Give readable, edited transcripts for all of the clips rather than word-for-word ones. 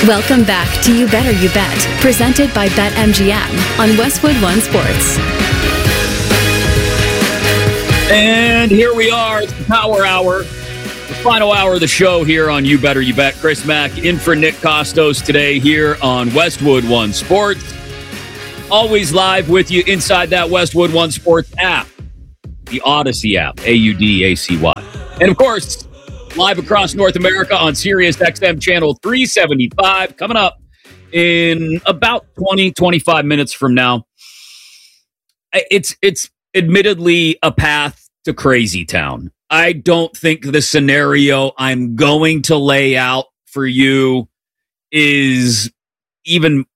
Welcome back to You Better You Bet, presented by BetMGM on Westwood One Sports. And here we are, it's the Power Hour, the final hour of the show here on You Better You Bet. Chris Mack in for Nick Costos today here on Westwood One Sports. Always live with you inside that Westwood One Sports app, the Odyssey app, AUDACY. And of course, live across North America on Sirius XM channel 375, coming up in about 25 minutes from now. It's admittedly a path to crazy town. I don't think the scenario I'm going to lay out for you is even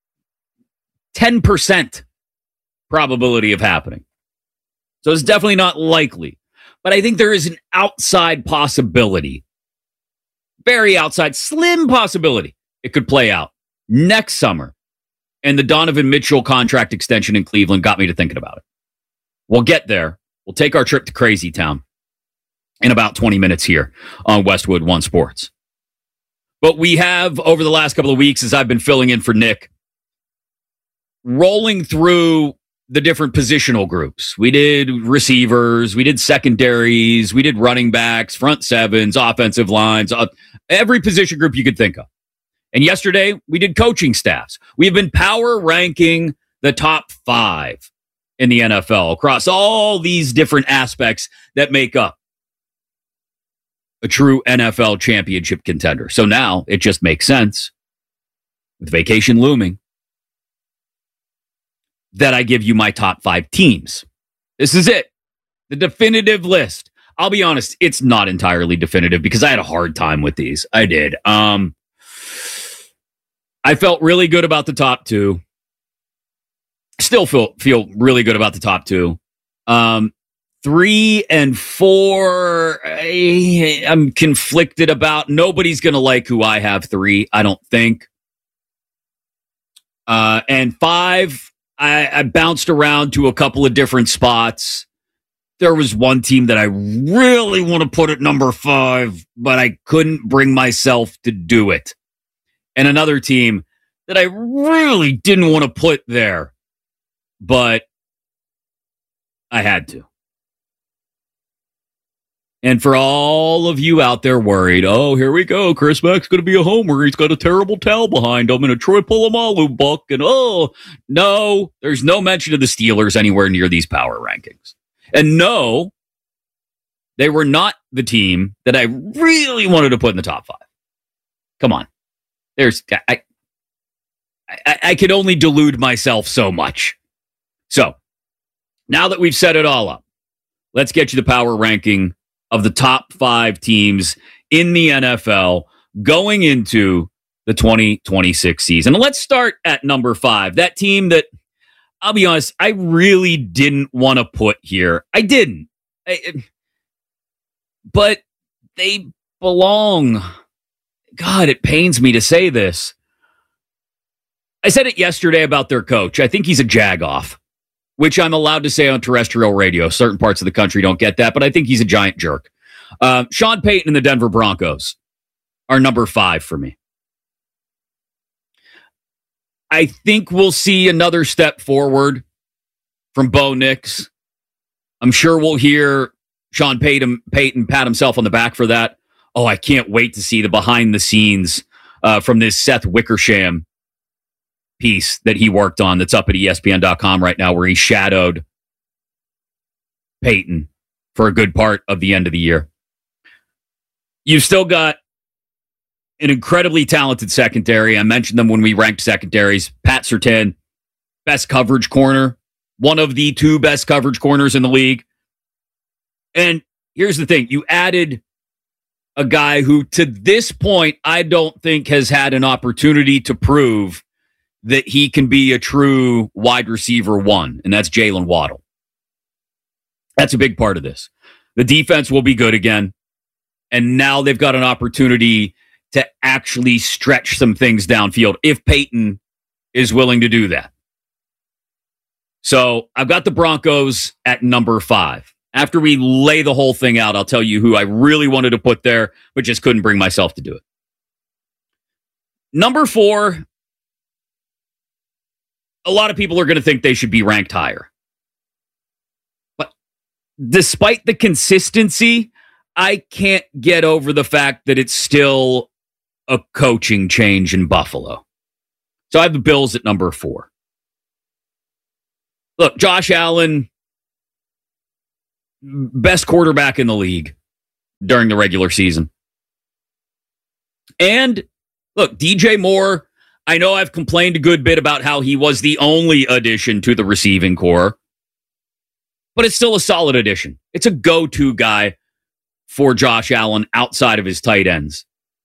10% probability of happening. So it's definitely not likely. But I think there is an outside possibility, very outside, slim possibility it could play out next summer. And the Donovan Mitchell contract extension in Cleveland got me to thinking about it. We'll get there. We'll take our trip to Crazy Town in about 20 minutes here on Westwood One Sports. But we have, over the last couple of weeks, as I've been filling in for Nick, rolling through the different positional groups. We did receivers, we did secondaries, we did running backs, front sevens, offensive lines, every position group you could think of. And yesterday, we did coaching staffs. We have been power ranking the top 5 in the NFL across all these different aspects that make up a true NFL championship contender. So now it just makes sense, with vacation looming, that I give you my top 5 teams. This is it. The definitive list. I'll be honest, it's not entirely definitive because I had a hard time with these. I did. I felt really good about the top 2. Still feel really good about the top 2. 3 and 4, I'm conflicted about. Nobody's going to like who I have 3, I don't think. And 5, I bounced around to a couple of different spots. There was one team that I really want to put at number 5, but I couldn't bring myself to do it. And another team that I really didn't want to put there, but I had to. And for all of you out there worried, oh, here we go, Chris Mack's going to be a homer. He's got a terrible towel behind him and a Troy Polamalu book. And oh, no, there's no mention of the Steelers anywhere near these power rankings. And no, they were not the team that I really wanted to put in the top 5. Come on. I could only delude myself so much. So, now that we've set it all up, let's get you the power ranking of the top 5 teams in the NFL going into the 2026 season. And let's start at number 5. That team that, I'll be honest, I really didn't want to put here. I didn't. But they belong. God, it pains me to say this. I said it yesterday about their coach. I think he's a jag-off, which I'm allowed to say on terrestrial radio. Certain parts of the country don't get that, but I think he's a giant jerk. Sean Payton and the Denver Broncos are number 5 for me. I think we'll see another step forward from Bo Nix. I'm sure we'll hear Sean Payton pat himself on the back for that. Oh, I can't wait to see the behind the scenes from this Seth Wickersham piece that he worked on that's up at ESPN.com right now, where he shadowed Payton for a good part of the end of the year. You've still got an incredibly talented secondary. I mentioned them when we ranked secondaries. Pat Surtain, best coverage corner, one of the 2 best coverage corners in the league. And here's the thing. You added a guy who, to this point, I don't think has had an opportunity to prove that he can be a true wide receiver 1, and that's Jalen Waddle. That's a big part of this. The defense will be good again, and now they've got an opportunity to actually stretch some things downfield if Payton is willing to do that. So I've got the Broncos at number 5. After we lay the whole thing out, I'll tell you who I really wanted to put there, but just couldn't bring myself to do it. Number 4, a lot of people are going to think they should be ranked higher. But despite the consistency, I can't get over the fact that it's still a coaching change in Buffalo. So I have the Bills at number 4. Look, Josh Allen, best quarterback in the league during the regular season. And look, DJ Moore, I know I've complained a good bit about how he was the only addition to the receiving core, but it's still a solid addition. It's a go-to guy for Josh Allen outside of his tight ends.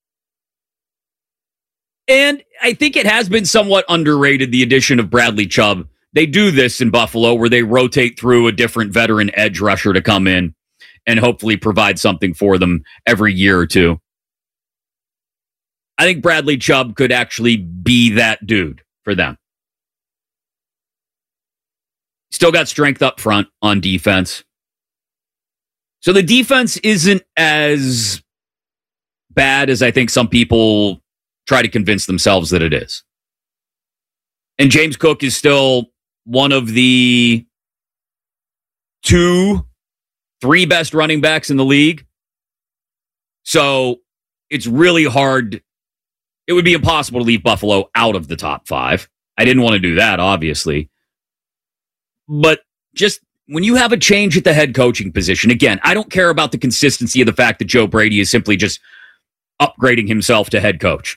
And I think it has been somewhat underrated, the addition of Bradley Chubb. They do this in Buffalo where they rotate through a different veteran edge rusher to come in and hopefully provide something for them every year or two. I think Bradley Chubb could actually be that dude for them. Still got strength up front on defense. So the defense isn't as bad as I think some people try to convince themselves that it is. And James Cook is still one of the 2, 3 best running backs in the league. So it's really hard. It would be impossible to leave Buffalo out of the top 5. I didn't want to do that, obviously. But just when you have a change at the head coaching position, again, I don't care about the consistency of the fact that Joe Brady is simply just upgrading himself to head coach.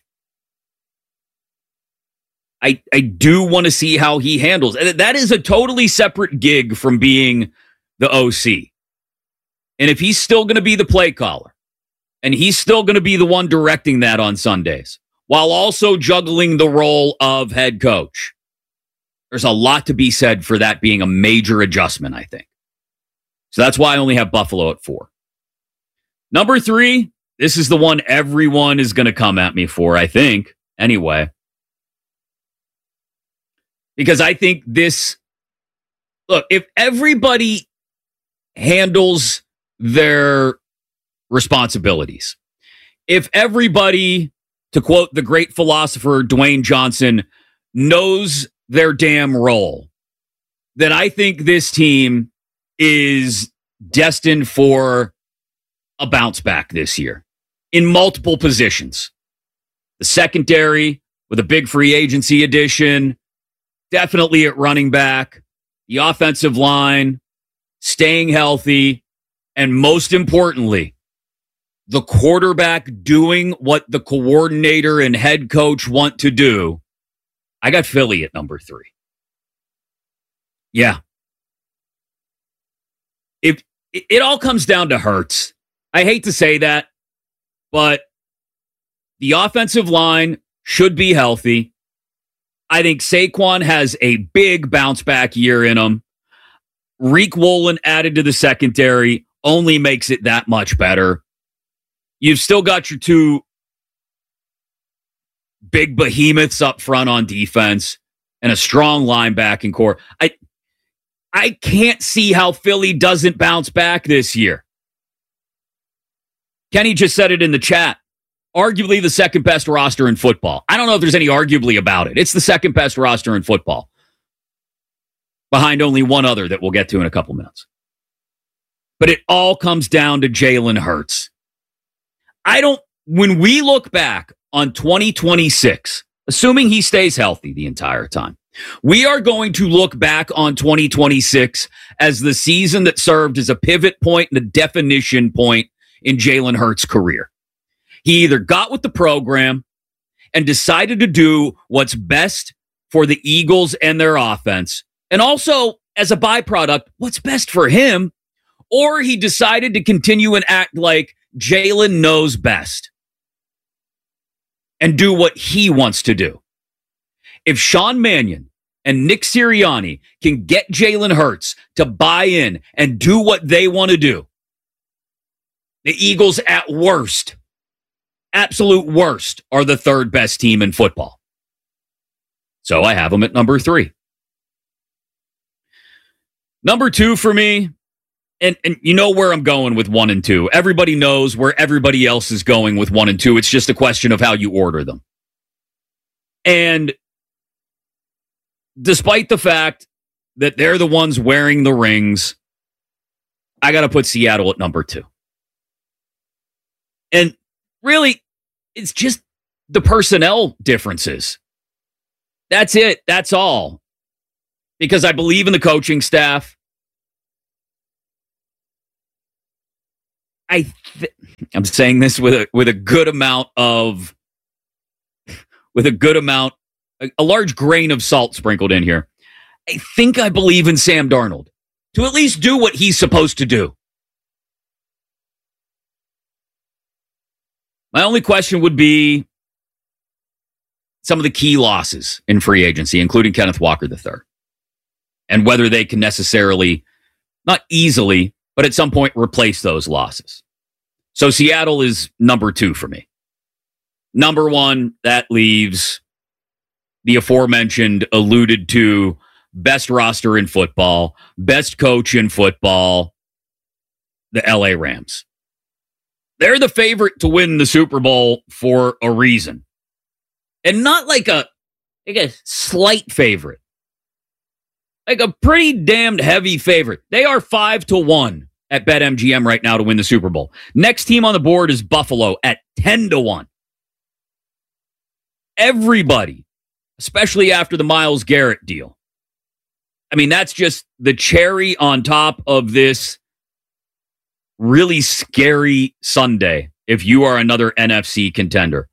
I do want to see how he handles. That is a totally separate gig from being the OC. And if he's still going to be the play caller, and he's still going to be the one directing that on Sundays, while also juggling the role of head coach, there's a lot to be said for that being a major adjustment, I think. So that's why I only have Buffalo at 4. Number 3, this is the one everyone is going to come at me for, I think, anyway. Because I think this, look, if everybody handles their responsibilities, if everybody, to quote the great philosopher Dwayne Johnson, knows their damn role, then I think this team is destined for a bounce back this year in multiple positions. The secondary with a big free agency addition, definitely at running back, the offensive line, staying healthy, and most importantly, the quarterback doing what the coordinator and head coach want to do. I got Philly at number 3. Yeah. If it all comes down to Hurts. I hate to say that, but the offensive line should be healthy. I think Saquon has a big bounce back year in him. Reek Woolen added to the secondary only makes it that much better. You've still got your 2 big behemoths up front on defense and a strong linebacking core. I can't see how Philly doesn't bounce back this year. Kenny just said it in the chat. Arguably the second best roster in football. I don't know if there's any arguably about it. It's the second best roster in football. Behind only one other that we'll get to in a couple minutes. But it all comes down to Jalen Hurts. When we look back on 2026, assuming he stays healthy the entire time, we are going to look back on 2026 as the season that served as a pivot point and a definition point in Jalen Hurts' career. He either got with the program and decided to do what's best for the Eagles and their offense, and also, as a byproduct, what's best for him, or he decided to continue and act like Jalen knows best and do what he wants to do. If Sean Mannion and Nick Sirianni can get Jalen Hurts to buy in and do what they want to do, the Eagles at worst, absolute worst, are the 3rd best team in football. So I have them at number 3. Number 2 for me, and you know where I'm going with 1 and 2. Everybody knows where everybody else is going with 1 and 2. It's just a question of how you order them. And despite the fact that they're the ones wearing the rings, I got to put Seattle at number 2. And really, it's just the personnel differences. That's it. That's all. Because I believe in the coaching staff. I'm saying this with a good amount of, a large grain of salt sprinkled in here. I think I believe in Sam Darnold to at least do what he's supposed to do. My only question would be some of the key losses in free agency, including Kenneth Walker III, and whether they can necessarily, not easily, but at some point replace those losses. So Seattle is number 2 for me. Number 1, that leaves the aforementioned, alluded to, best roster in football, best coach in football, the LA Rams. They're the favorite to win the Super Bowl for a reason. And not like a slight favorite. Like a pretty damned heavy favorite. They are 5-1 at BetMGM right now to win the Super Bowl. Next team on the board is Buffalo at 10-1. Everybody, especially after the Myles Garrett deal. I mean, that's just the cherry on top of this really scary Sunday if you are another NFC contender.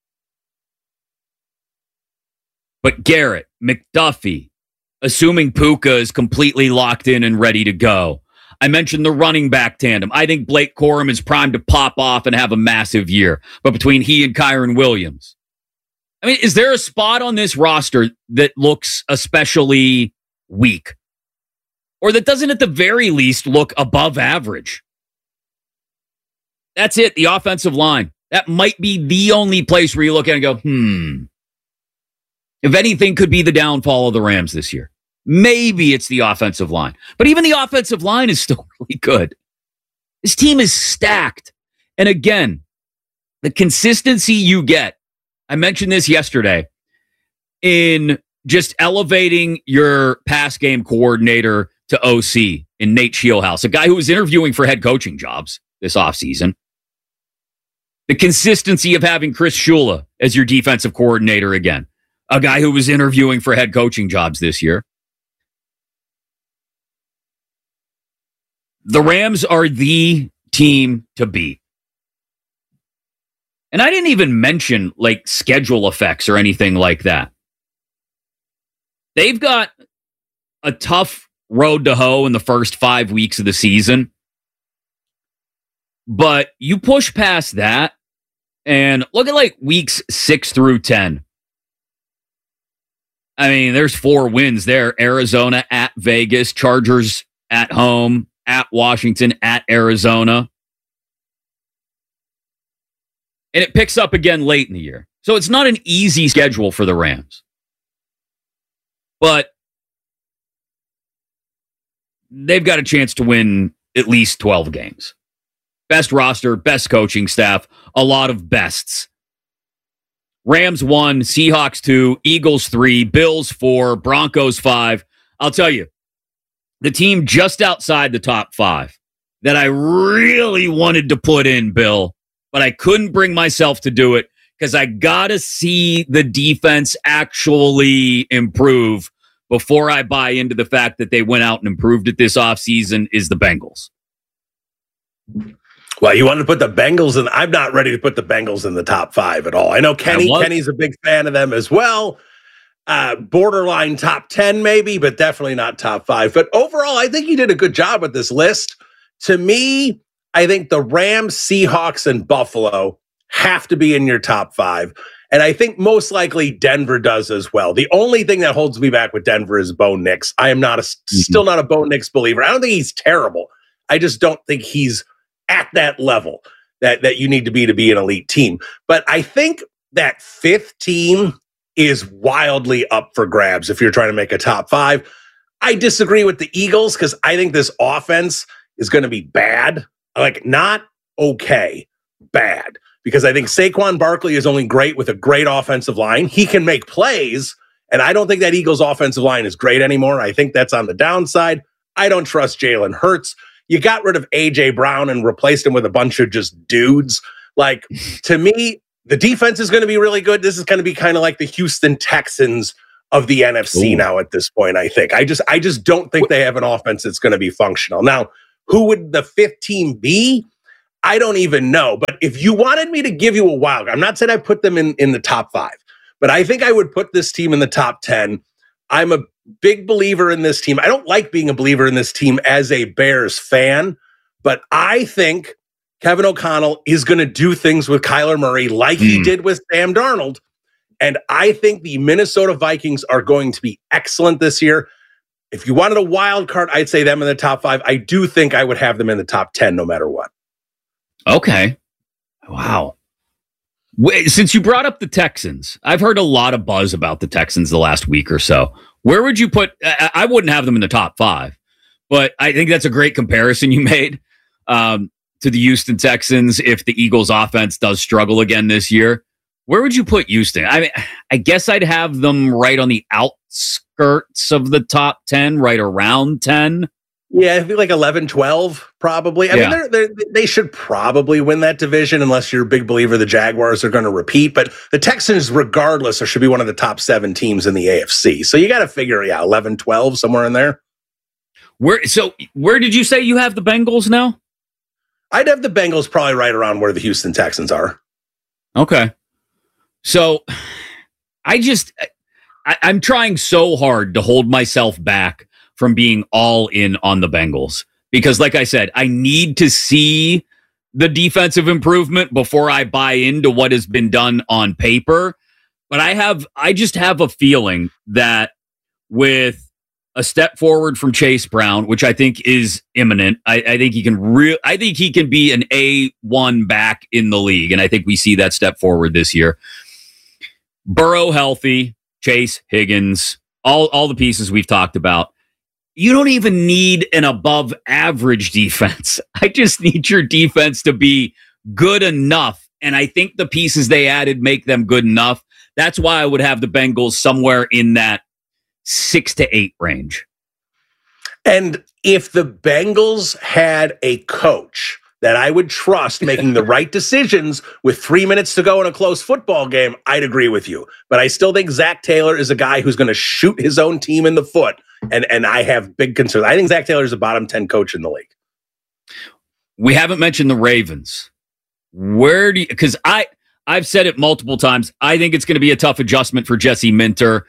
But Garrett, McDuffie, assuming Puka is completely locked in and ready to go. I mentioned the running back tandem. I think Blake Corum is primed to pop off and have a massive year. But between he and Kyron Williams, I mean, is there a spot on this roster that looks especially weak? Or that doesn't at the very least look above average? That's it, the offensive line. That might be the only place where you look at it and go, if anything could be the downfall of the Rams this year. Maybe it's the offensive line. But even the offensive line is still really good. This team is stacked. And again, the consistency you get, I mentioned this yesterday, in just elevating your pass game coordinator to OC in Nate Scheelhaus, a guy who was interviewing for head coaching jobs this offseason. The consistency of having Chris Shula as your defensive coordinator again, a guy who was interviewing for head coaching jobs this year. The Rams are the team to beat. And I didn't even mention like schedule effects or anything like that. They've got a tough road to hoe in the first 5 weeks of the season. But you push past that and look at like weeks 6 through 10. I mean, there's 4 wins there. Arizona at Vegas, Chargers at home, at Washington, at Arizona. And it picks up again late in the year. So it's not an easy schedule for the Rams. But they've got a chance to win at least 12 games. Best roster, best coaching staff, a lot of bests. Rams 1, Seahawks 2, Eagles 3, Bills 4, Broncos 5. I'll tell you, the team just outside the top 5 that I really wanted to put in, Bill, but I couldn't bring myself to do it because I got to see the defense actually improve before I buy into the fact that they went out and improved it this offseason, is the Bengals. Well, you wanted to put the Bengals in. I'm not ready to put the Bengals in the top 5 at all. I know Kenny's a big fan of them as well. Borderline top 10 maybe, but definitely not top 5. But overall, I think you did a good job with this list. To me, I think the Rams, Seahawks, and Buffalo have to be in your top 5. And I think most likely Denver does as well. The only thing that holds me back with Denver is Bo Nix. I am still not a Bo Nix believer. I don't think he's terrible. I just don't think he's at that level that you need to be an elite team. But I think that 5th team is wildly up for grabs if you're trying to make a top 5. I disagree with the Eagles because I think this offense is going to be bad. Like, not okay, bad. because I think Saquon Barkley is only great with a great offensive line. He can make plays, and I don't think that Eagles offensive line is great anymore. I think that's on the downside. I don't trust Jalen Hurts. You got rid of A.J. Brown and replaced him with a bunch of just dudes. Like, to me, the defense is going to be really good. This is going to be kind of like the Houston Texans of the NFC now at this point, I think. I just don't think they have an offense that's going to be functional. Now, who would the fifth team be? I don't even know. But if you wanted me to give you a wild, I'm not saying I put them in the top 5, but I think I would put this team in the top 10. I'm a big believer in this team. I don't like being a believer in this team as a Bears fan, but I think Kevin O'Connell is going to do things with Kyler Murray like he did with Sam Darnold. And I think the Minnesota Vikings are going to be excellent this year. If you wanted a wild card, I'd say them in the top 5. I do think I would have them in the top 10 no matter what. Okay. Wow. Since you brought up the Texans, I've heard a lot of buzz about the Texans the last week or so. Where would you put? I wouldn't have them in the top 5, but I think that's a great comparison you made to the Houston Texans if the Eagles offense does struggle again this year. Where would you put Houston? I mean, I guess I'd have them right on the outskirts of the top 10, right around 10. Yeah, I feel like 11, 12, probably. I mean, they should probably win that division unless you're a big believer the Jaguars are going to repeat. But the Texans, regardless, should be one of the top 7 teams in the AFC. So you got to figure, 11, 12, somewhere in there. Where did you say you have the Bengals now? I'd have the Bengals probably right around where the Houston Texans are. Okay. So I'm trying so hard to hold myself back from being all in on the Bengals because, like I said, I need to see the defensive improvement before I buy into what has been done on paper. But I just have a feeling that with a step forward from Chase Brown, which I think is imminent, I think he can be an A1 back in the league, and I think we see that step forward this year. Burrow healthy, Chase, Higgins, all the pieces we've talked about. You don't even need an above average defense. I just need your defense to be good enough. And I think the pieces they added make them good enough. That's why I would have the Bengals somewhere in that 6 to 8 range. And if the Bengals had a coach that I would trust making the right decisions with 3 minutes to go in a close football game, I'd agree with you. But I still think Zach Taylor is a guy who's going to shoot his own team in the foot. And I have big concerns. I think Zach Taylor is a bottom 10 coach in the league. We haven't mentioned the Ravens. Where do you, because I've said it multiple times. I think it's going to be a tough adjustment for Jesse Minter.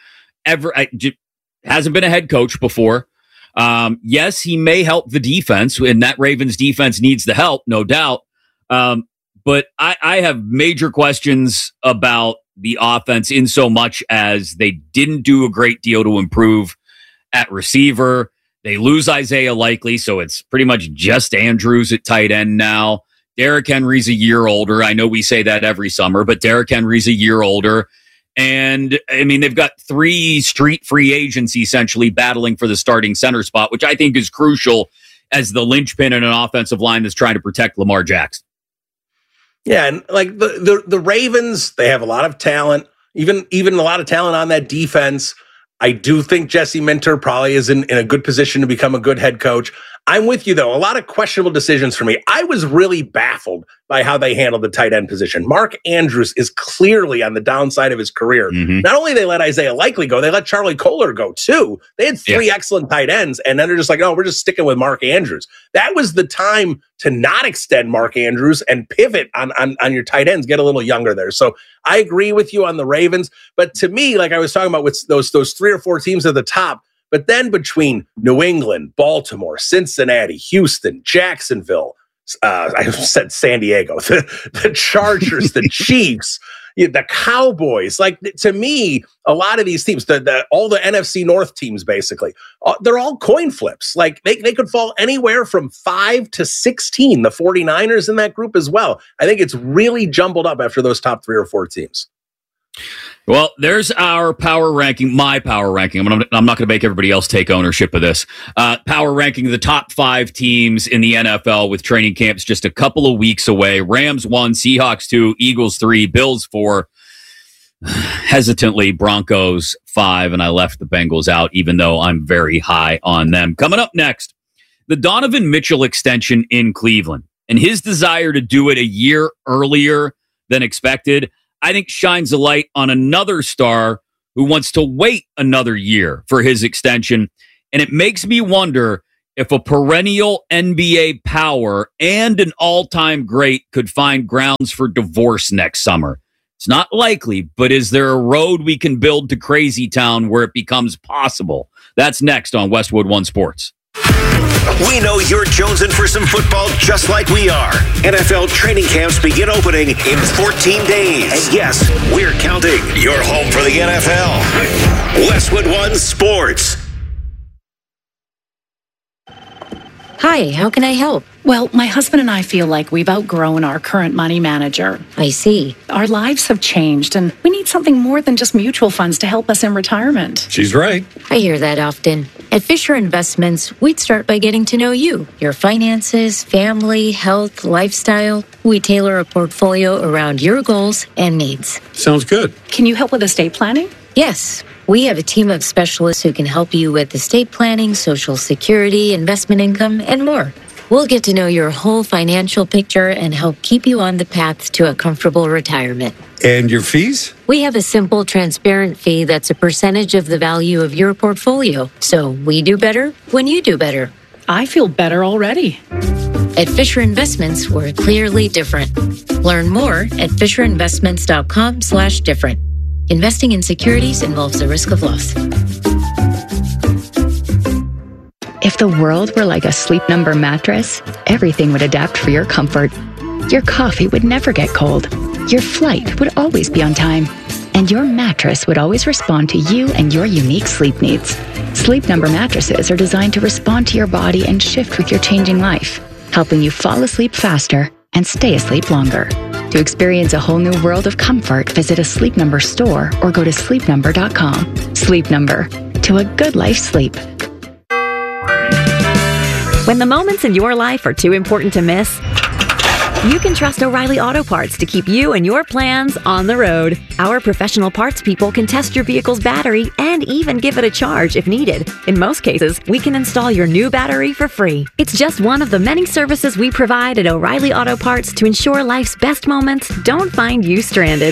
Hasn't been a head coach before. Yes, he may help the defense, and that Ravens defense needs the help, no doubt. But I have major questions about the offense in so much as they didn't do a great deal to improve at receiver. They lose Isaiah Likely, so it's pretty much just Andrews at tight end now. Derrick Henry's a year older. I know we say that every summer, but Derrick Henry's a year older. And, I mean, they've got 3 street free agents essentially battling for the starting center spot, which I think is crucial as the linchpin in an offensive line that's trying to protect Lamar Jackson. Yeah, and like the Ravens, they have a lot of talent, even a lot of talent on that defense. I do think Jesse Minter probably is in a good position to become a good head coach. I'm with you, though. A lot of questionable decisions for me. I was really baffled by how they handled the tight end position. Mark Andrews is clearly on the downside of his career. Mm-hmm. Not only they let Isaiah Likely go, they let Charlie Kohler go, too. They had 3 excellent tight ends, and then they're just like, no, we're just sticking with Mark Andrews. That was the time to not extend Mark Andrews and pivot on your tight ends, get a little younger there. So I agree with you on the Ravens. But to me, like I was talking about with those 3 or 4 teams at the top, but then between New England, Baltimore, Cincinnati, Houston, Jacksonville, I said San Diego, the Chargers, the Chiefs, the Cowboys. Like, to me, a lot of these teams, all the NFC North teams, basically, they're all coin flips. Like, they could fall anywhere from 5 to 16. The 49ers in that group as well. I think it's really jumbled up after those top 3 or 4 teams. Well, there's our power ranking, my power ranking. I'm not going to make everybody else take ownership of this. Power ranking the top 5 teams in the NFL with training camps just a couple of weeks away. Rams 1, Seahawks 2, Eagles 3, Bills 4, hesitantly Broncos 5, and I left the Bengals out, even though I'm very high on them. Coming up next, the Donovan Mitchell extension in Cleveland and his desire to do it a year earlier than expected, I think shines a light on another star who wants to wait another year for his extension. And it makes me wonder if a perennial NBA power and an all-time great could find grounds for divorce next summer. It's not likely, but is there a road we can build to Crazy Town where it becomes possible? That's next on Westwood One Sports. We know you're jonesing for some football just like we are. NFL training camps begin opening in 14 days. And yes, we're counting. You're home for the NFL. Westwood One Sports. Hi, how can I help? Well, my husband and I feel like we've outgrown our current money manager. I see. Our lives have changed, and we need something more than just mutual funds to help us in retirement. She's right. I hear that often. At Fisher Investments, we'd start by getting to know you, your finances, family, health, lifestyle. We tailor a portfolio around your goals and needs. Sounds good. Can you help with estate planning? Yes. We have a team of specialists who can help you with estate planning, Social Security, investment income, and more. We'll get to know your whole financial picture and help keep you on the path to a comfortable retirement. And your fees? We have a simple, transparent fee that's a percentage of the value of your portfolio. So we do better when you do better. I feel better already. At Fisher Investments, we're clearly different. Learn more at fisherinvestments.com/different. Investing in securities involves the risk of loss. If the world were like a Sleep Number mattress, everything would adapt for your comfort. Your coffee would never get cold. Your flight would always be on time. And your mattress would always respond to you and your unique sleep needs. Sleep Number mattresses are designed to respond to your body and shift with your changing life, helping you fall asleep faster and stay asleep longer. To experience a whole new world of comfort, visit a Sleep Number store or go to sleepnumber.com. Sleep Number. To a good life sleep. When the moments in your life are too important to miss, you can trust O'Reilly Auto Parts to keep you and your plans on the road. Our professional parts people can test your vehicle's battery and even give it a charge if needed. In most cases, we can install your new battery for free. It's just one of the many services we provide at O'Reilly Auto Parts to ensure life's best moments don't find you stranded.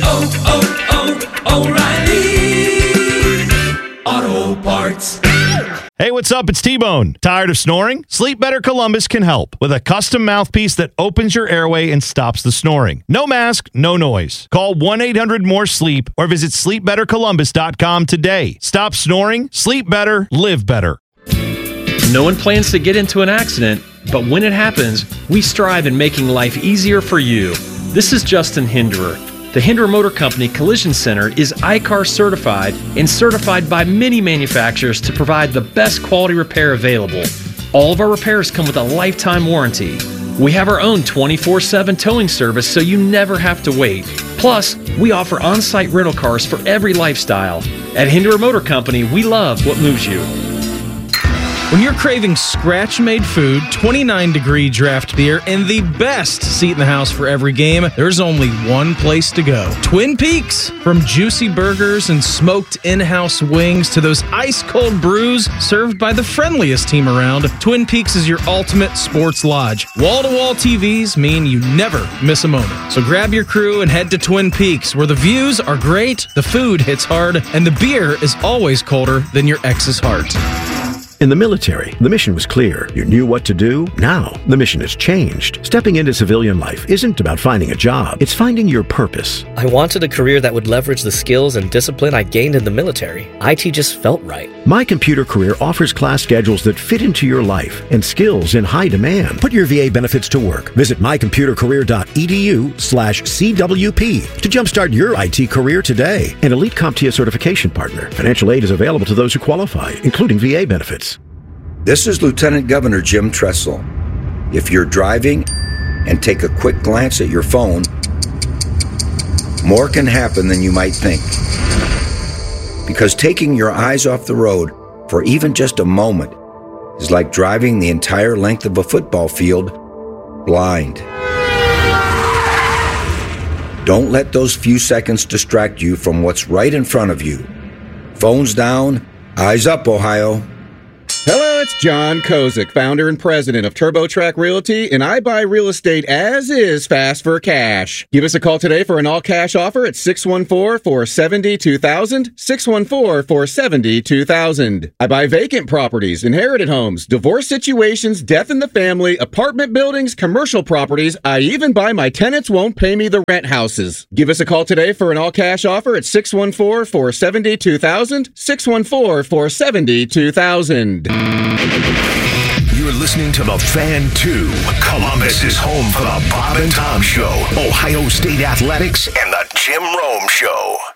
O'Reilly Auto Parts. Hey, what's up? It's T-Bone. Tired of snoring? Sleep Better Columbus can help with a custom mouthpiece that opens your airway and stops the snoring. No mask, no noise. Call 1-800-MORE-SLEEP or visit sleepbettercolumbus.com today. Stop snoring, sleep better, live better. No one plans to get into an accident, but when it happens, we strive in making life easier for you. This is Justin Hinderer. The Hinderer Motor Company Collision Center is ICAR certified and certified by many manufacturers to provide the best quality repair available. All of our repairs come with a lifetime warranty. We have our own 24/7 towing service so you never have to wait. Plus, we offer on-site rental cars for every lifestyle. At Hinderer Motor Company, we love what moves you. When you're craving scratch-made food, 29-degree draft beer, and the best seat in the house for every game, there's only one place to go. Twin Peaks! From juicy burgers and smoked in-house wings to those ice-cold brews served by the friendliest team around, Twin Peaks is your ultimate sports lodge. Wall-to-wall TVs mean you never miss a moment. So grab your crew and head to Twin Peaks, where the views are great, the food hits hard, and the beer is always colder than your ex's heart. In the military, the mission was clear. You knew what to do. Now, the mission has changed. Stepping into civilian life isn't about finding a job. It's finding your purpose. I wanted a career that would leverage the skills and discipline I gained in the military. IT just felt right. My Computer Career offers class schedules that fit into your life and skills in high demand. Put your VA benefits to work. Visit mycomputercareer.edu/CWP to jumpstart your IT career today. An Elite CompTIA certification partner. Financial aid is available to those who qualify, including VA benefits. This is Lieutenant Governor Jim Tressel. If you're driving and take a quick glance at your phone, more can happen than you might think. Because taking your eyes off the road for even just a moment is like driving the entire length of a football field blind. Don't let those few seconds distract you from what's right in front of you. Phones down, eyes up, Ohio. Hello, it's John Kozik, founder and president of TurboTrack Realty, and I buy real estate as is, fast for cash. Give us a call today for an all-cash offer at 614-470-2000, 614-470-2000. I buy vacant properties, inherited homes, divorce situations, death in the family, apartment buildings, commercial properties. I even buy my tenants won't pay me the rent houses. Give us a call today for an all-cash offer at 614-470-2000, 614-470-2000. You're listening to The Fan 2. Columbus is home for the Bob and Tom Show, Ohio State Athletics, and the Jim Rome Show.